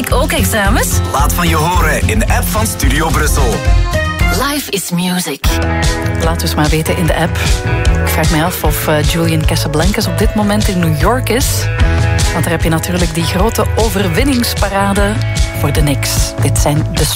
Ik ook examens. Laat van je horen in de app van Studio Brussel. Life is music. Laat dus maar weten in de app. Ik vraag me af of Julian Casablancas op dit moment in New York is. Want daar heb je natuurlijk die grote overwinningsparade voor de Knicks. Dit zijn de